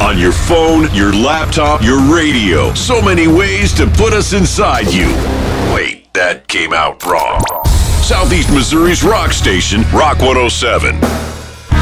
On your phone, your laptop, your radio. So many ways to put us inside you. Wait, that came out wrong. Southeast Missouri's rock station, Rock 107.